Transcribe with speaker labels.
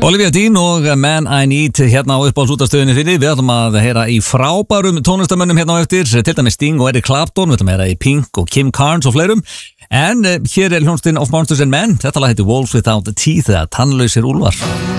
Speaker 1: Olivia Dean og Man I Need hérna á uppáhaldsútastöðinni fyrir. Við ætlum að heyra í frábærum tónlistamönnum hérna á eftir, til dæmis Sting og Eric Clapton. Við ætlum að heyra í Pink og Kim Carnes og fleirum. En hér hljómsveitin Of Monsters and Men. Þetta lag heitir Wolves Without Teeth, eða tannlausir úlfar.